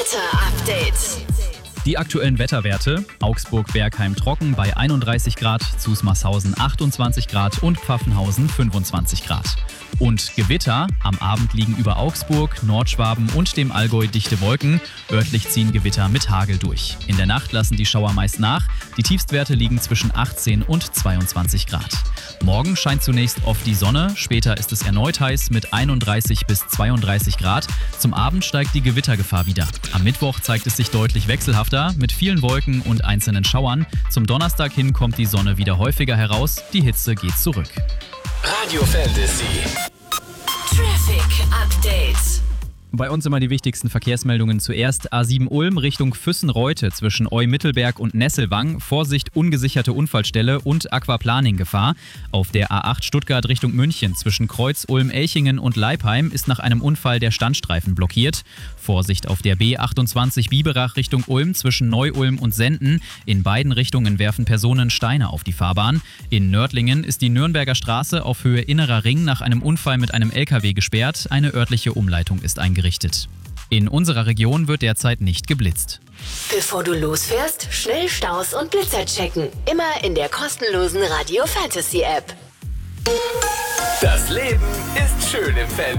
Wetter-Update. Die aktuellen Wetterwerte: Augsburg-Bergheim trocken bei 31 Grad, Zusmarshausen 28 Grad und Pfaffenhausen 25 Grad. Und Gewitter: am Abend liegen über Augsburg, Nordschwaben und dem Allgäu dichte Wolken. Örtlich ziehen Gewitter mit Hagel durch. In der Nacht lassen die Schauer meist nach. Die Tiefstwerte liegen zwischen 18 und 22 Grad. Morgen scheint zunächst oft die Sonne, später ist es erneut heiß mit 31 bis 32 Grad. Zum Abend steigt die Gewittergefahr wieder. Am Mittwoch zeigt es sich deutlich wechselhafter mit vielen Wolken und einzelnen Schauern. Zum Donnerstag hin kommt die Sonne wieder häufiger heraus, die Hitze geht zurück. Radio Fantasy. Traffic Update. Bei uns immer die wichtigsten Verkehrsmeldungen zuerst. A7 Ulm Richtung Füssen-Reute zwischen Eu-Mittelberg und Nesselwang. Vorsicht, ungesicherte Unfallstelle und Aquaplaning-Gefahr. Auf der A8 Stuttgart Richtung München zwischen Kreuz, Ulm, Elchingen und Leipheim ist nach einem Unfall der Standstreifen blockiert. Vorsicht auf der B28 Biberach Richtung Ulm zwischen Neu-Ulm und Senden. In beiden Richtungen werfen Personen Steine auf die Fahrbahn. In Nördlingen ist die Nürnberger Straße auf Höhe Innerer Ring nach einem Unfall mit einem LKW gesperrt. Eine örtliche Umleitung ist eingerichtet. In unserer Region wird derzeit nicht geblitzt. Bevor du losfährst, schnell Staus und Blitzer checken. Immer in der kostenlosen Radio Fantasy App. Das Leben ist schön im Fantasy.